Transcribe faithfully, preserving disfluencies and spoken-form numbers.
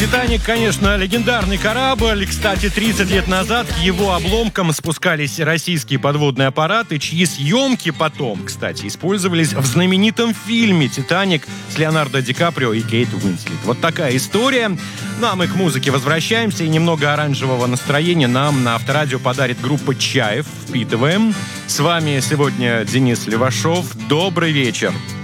«Титаник», конечно, легендарный корабль. Кстати, тридцать лет назад к его обломкам спускались российские подводные аппараты, чьи съемки потом, кстати, использовались в знаменитом фильме «Титаник» с Леонардо Ди Каприо и Кейт Уинслет. Вот такая история. Ну а мы к музыке возвращаемся, и немного оранжевого настроения нам на Авторадио подарит группа «Чаев». Впитываем. С вами сегодня Денис Левашов. Добрый вечер.